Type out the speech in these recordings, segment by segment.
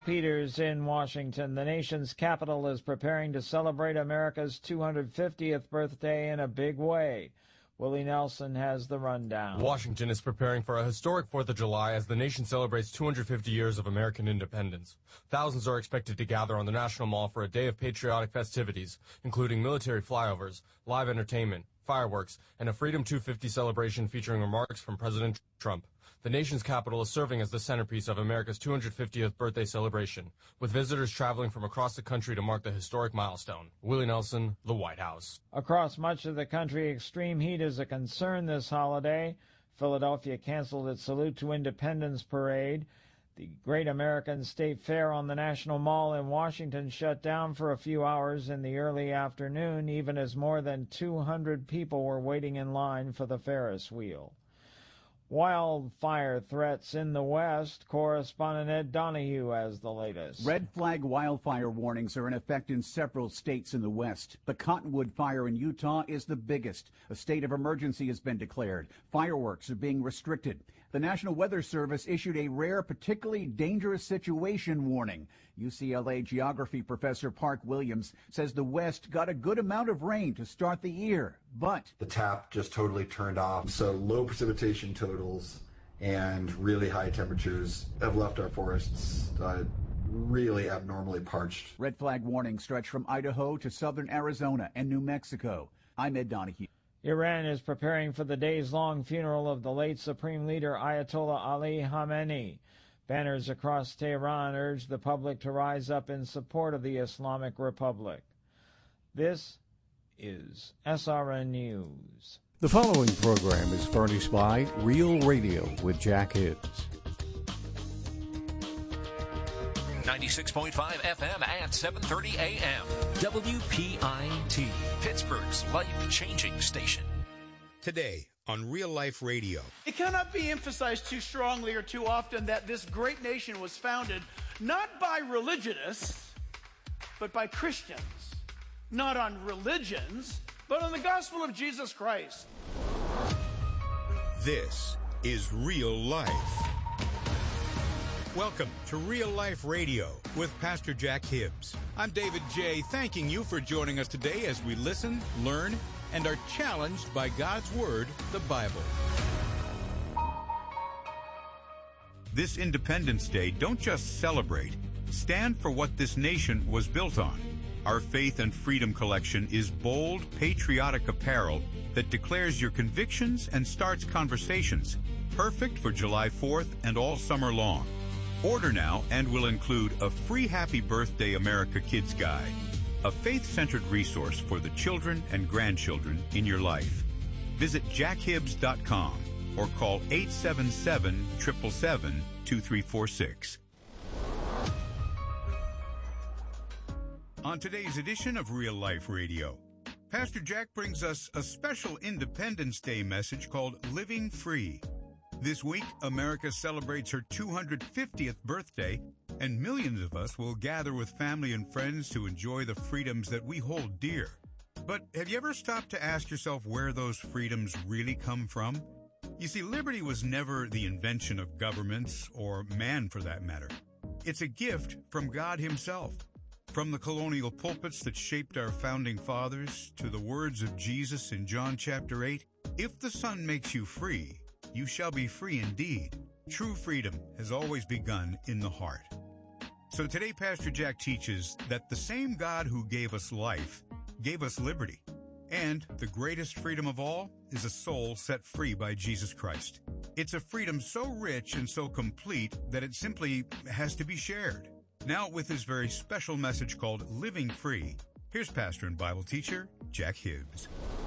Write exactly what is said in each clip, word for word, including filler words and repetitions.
Peters in Washington. The nation's capital is preparing to celebrate America's two hundred fiftieth birthday in a big way. Willie Nelson has the rundown. Washington is preparing for a historic fourth of July as the nation celebrates two hundred fifty years of American independence. Thousands are expected to gather on the National Mall for a day of patriotic festivities, including military flyovers, live entertainment, fireworks, and a Freedom two fifty celebration featuring remarks from President Trump. The nation's capital is serving as the centerpiece of America's two hundred fiftieth birthday celebration, with visitors traveling from across the country to mark the historic milestone. Willie Nelson, the White House. Across much of the country, extreme heat is a concern this holiday. Philadelphia canceled its Salute to Independence parade. The Great American State Fair on the National Mall in Washington shut down for a few hours in the early afternoon, even as more than two hundred people were waiting in line for the Ferris wheel. Wildfire threats in the West. Correspondent Ed Donahue has the latest. Red flag wildfire warnings are in effect in several states in the West. The Cottonwood fire in Utah is the biggest. A state of emergency has been declared. Fireworks are being restricted. The National Weather Service issued a rare, particularly dangerous situation warning. U C L A geography professor Park Williams says the West got a good amount of rain to start the year, but the tap just totally turned off. So low precipitation totals and really high temperatures have left our forests uh, really abnormally parched. Red flag warnings stretch from Idaho to southern Arizona and New Mexico. I'm Ed Donahue. Iran is preparing for the days-long funeral of the late Supreme Leader Ayatollah Ali Khamenei. Banners across Tehran urge the public to rise up in support of the Islamic Republic. This is S R N News. The following program is furnished by Real Radio with Jack Hibbs. ninety-six point five F M at seven thirty A M. W P I T, Pittsburgh's life-changing station. Today on Real Life Radio. It cannot be emphasized too strongly or too often that this great nation was founded not by religionists, but by Christians. Not on religions, but on the gospel of Jesus Christ. This is Real Life. Welcome to Real Life Radio with Pastor Jack Hibbs. I'm David J., thanking you for joining us today as we listen, learn, and are challenged by God's Word, the Bible. This Independence Day, don't just celebrate. Stand for what this nation was built on. Our Faith and Freedom collection is bold, patriotic apparel that declares your convictions and starts conversations. Perfect for July fourth and all summer long. Order now and will include a free Happy Birthday America Kids Guide, a faith-centered resource for the children and grandchildren in your life. Visit jack hibbs dot com or call eight seven seven, seven seven seven, two three four six. On today's edition of Real Life Radio, Pastor Jack brings us a special Independence Day message called Living Free. This week, America celebrates her two hundred fiftieth birthday, and millions of us will gather with family and friends to enjoy the freedoms that we hold dear. But have you ever stopped to ask yourself where those freedoms really come from? You see, liberty was never the invention of governments, or man for that matter. It's a gift from God Himself. From the colonial pulpits that shaped our founding fathers to the words of Jesus in John chapter eight, if the Son makes you free, you shall be free indeed. True freedom has always begun in the heart. So today, Pastor Jack teaches that the same God who gave us life gave us liberty. And the greatest freedom of all is a soul set free by Jesus Christ. It's a freedom so rich and so complete that it simply has to be shared. Now, with his very special message called Living Free, here's pastor and Bible teacher Jack Hibbs.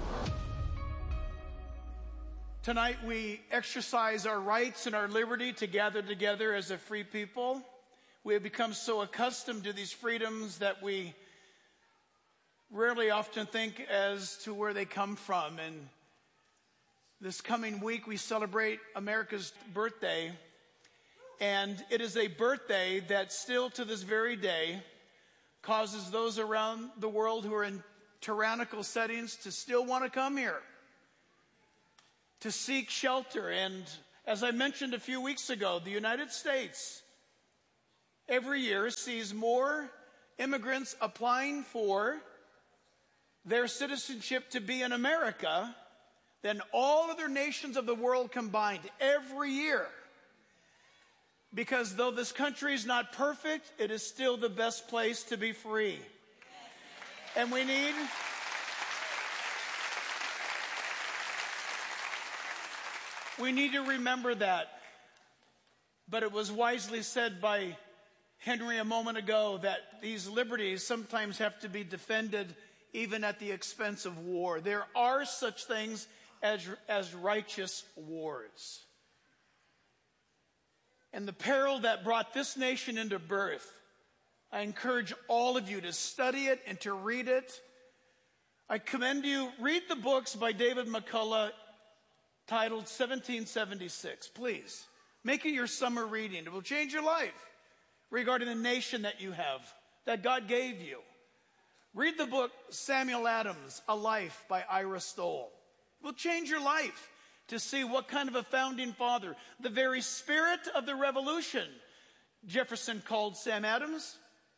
Tonight we exercise our rights and our liberty to gather together as a free people. We have become so accustomed to these freedoms that we rarely often think as to where they come from. And this coming week we celebrate America's birthday. And it is a birthday that still to this very day causes those around the world who are in tyrannical settings to still want to come here, to seek shelter. And as I mentioned a few weeks ago, the United States every year sees more immigrants applying for their citizenship to be in America than all other nations of the world combined every year. Because though this country is not perfect, it is still the best place to be free. And we need we need to remember that. But it was wisely said by Henry a moment ago that these liberties sometimes have to be defended even at the expense of war. There are such things as, as righteous wars. And the peril that brought this nation into birth, I encourage all of you to study it and to read it. I commend you, read the books by David McCullough titled seventeen seventy-six. Please, make it your summer reading. It will change your life regarding the nation that you have, that God gave you. Read the book Samuel Adams, A Life by Ira Stoll. It will change your life to see what kind of a founding father, the very spirit of the revolution, Jefferson called Sam Adams,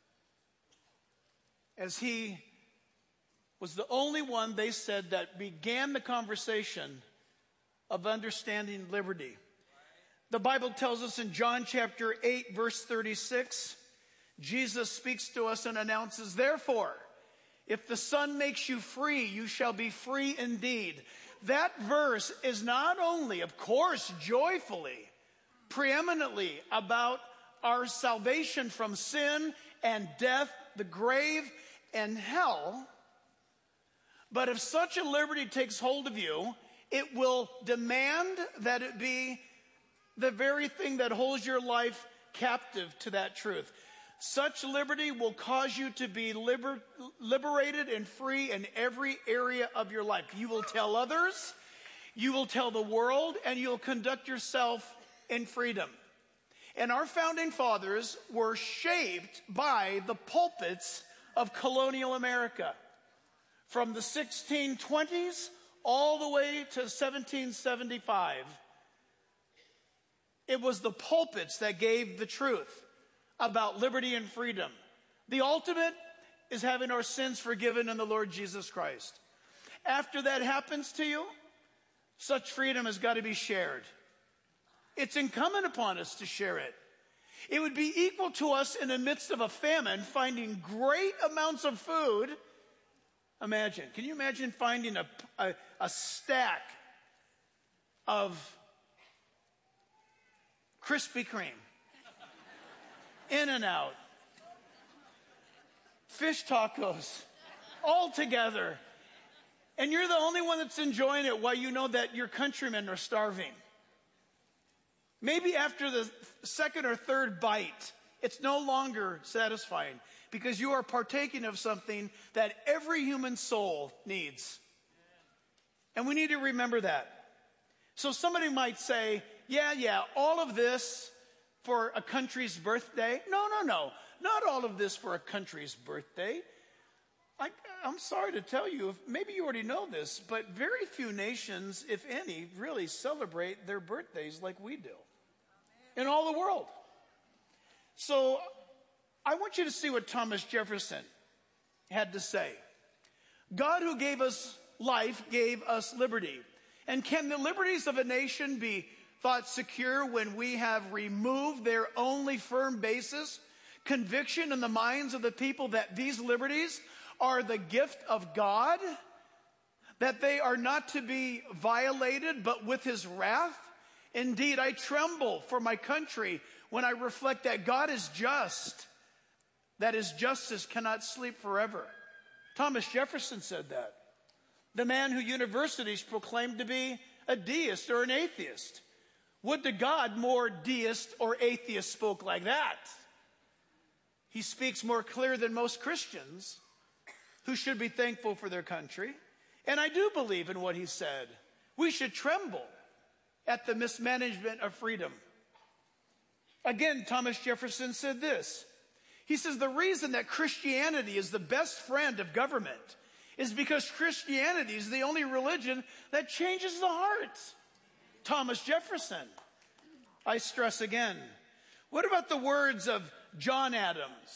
as he was the only one, they said, that began the conversation of understanding liberty. The Bible tells us in John chapter eight, verse thirty-six, Jesus speaks to us and announces, therefore, if the Son makes you free, you shall be free indeed. That verse is not only, of course, joyfully, preeminently about our salvation from sin and death, the grave and hell, but if such a liberty takes hold of you, it will demand that it be the very thing that holds your life captive to that truth. Such liberty will cause you to be liber- liberated and free in every area of your life. You will tell others, you will tell the world, and you'll conduct yourself in freedom. And our founding fathers were shaped by the pulpits of colonial America. From the sixteen twenties all the way to seventeen seventy-five, it was the pulpits that gave the truth about liberty and freedom. The ultimate is having our sins forgiven in the Lord Jesus Christ. After that happens to you, such freedom has got to be shared. It's incumbent upon us to share it. It would be equal to us in the midst of a famine finding great amounts of food. Imagine, can you imagine finding a, a, a stack of Krispy Kreme, In-N-Out, fish tacos, all together, and you're the only one that's enjoying it while you know that your countrymen are starving. Maybe after the second or third bite, it's no longer satisfying because you are partaking of something that every human soul needs. And we need to remember that. So somebody might say, yeah, yeah, all of this for a country's birthday? No, no, no, not all of this for a country's birthday. I, I'm sorry to tell you, if, maybe you already know this, but very few nations, if any, really celebrate their birthdays like we do in all the world. So I want you to see what Thomas Jefferson had to say. God who gave us life gave us liberty. And can the liberties of a nation be thought secure when we have removed their only firm basis, conviction in the minds of the people that these liberties are the gift of God, that they are not to be violated but with his wrath? Indeed, I tremble for my country when I reflect that God is just, that his justice cannot sleep forever. Thomas Jefferson said that. The man who universities proclaimed to be a deist or an atheist. Would to God more deist or atheist spoke like that. He speaks more clear than most Christians who should be thankful for their country. And I do believe in what he said. We should tremble at the mismanagement of freedom. Again, Thomas Jefferson said this. He says, the reason that Christianity is the best friend of government is because Christianity is the only religion that changes the heart. Thomas Jefferson. I stress again. What about the words of John Adams.